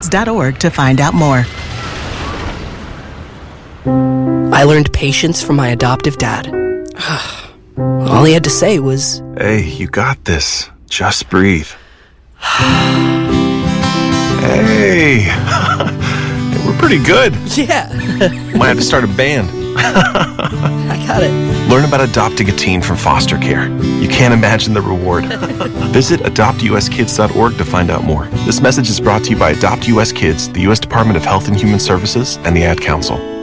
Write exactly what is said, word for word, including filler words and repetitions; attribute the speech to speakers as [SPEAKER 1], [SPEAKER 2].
[SPEAKER 1] kids dot org to find out more.
[SPEAKER 2] I learned patience from my adoptive dad. All he had to say was,
[SPEAKER 3] "Hey, you got this. Just breathe." Hey, we're pretty good.
[SPEAKER 2] yeah,
[SPEAKER 3] Might have to start a band.
[SPEAKER 2] I got it.
[SPEAKER 3] Learn about adopting a teen from foster care. You can't imagine the reward. Visit adopt u s kids dot org to find out more. This message is brought to you by Adopt U S Kids, the U S Department of Health and Human Services, and the Ad Council.